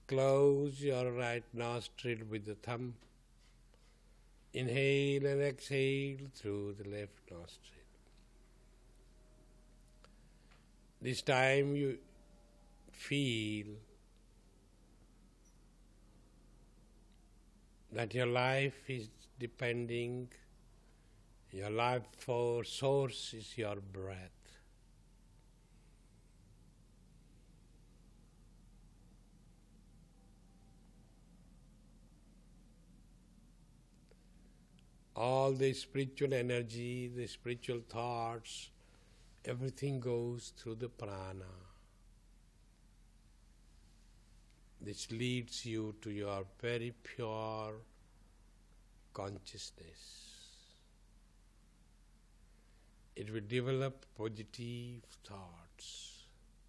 Close your right nostril with the thumb. Inhale and exhale through the left nostril. This time you feel that your life is depending, your life force source is your breath. All the spiritual energy, the spiritual thoughts, everything goes through the prana. This leads you to your very pure consciousness. It will develop positive thoughts.